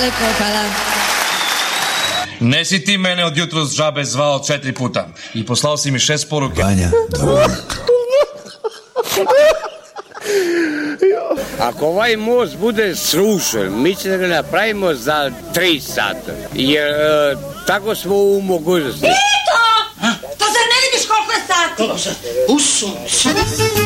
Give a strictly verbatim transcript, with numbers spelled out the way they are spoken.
lepo, hvala. Ne si ti mene od jutros džabe zvao četiri puta i poslao si mi šest poruke. Vanja, Ako ovaj most bude srušen, mi ćemo ga napravimo za tri sata, jer e, tako smo u mogućnosti. Tito! To zar ne vidiš koliko je sati? U suncu.